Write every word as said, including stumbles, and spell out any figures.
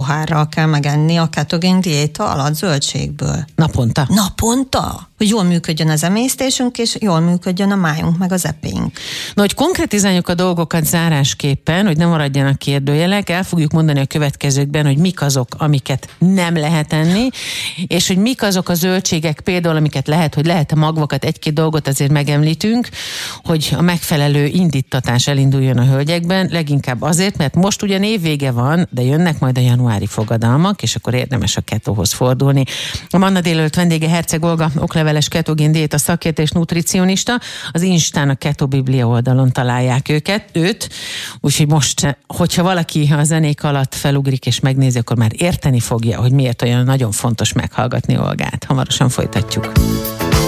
pohárral kell megenni a ketogén diéta alatt zöldségből. Naponta? Naponta? Hogy jól működjön az emésztésünk, és jól működjön a májunk, meg az epénk. Na, hogy konkretizáljuk a dolgokat zárásképpen, hogy ne maradjanak kérdőjelek, el fogjuk mondani a következőkben, hogy mik azok, amiket nem lehet enni, és hogy mik azok a zöldségek például, amiket lehet, hogy lehet a magvakat, egy-két dolgot azért megemlítünk, hogy a megfelelő indítatás elinduljon a hölgyekben, leginkább azért, mert most ugyan évvége van, de jönnek majd a januári fogadalmak, és akkor érdemes a ketóhoz fordulni. A Manna délelőtt vendége Herceg Olga, okleveles ketogén diéta szakértő és nutricionista, az Instán a Keto Biblia oldalon találják őket, őt, úgyhogy most, hogyha valaki a zenék alatt felugrik és megnézi, akkor már érteni fogja, hogy miért olyan nagyon fontos meghallgatni Olgát. Hamarosan folytatjuk.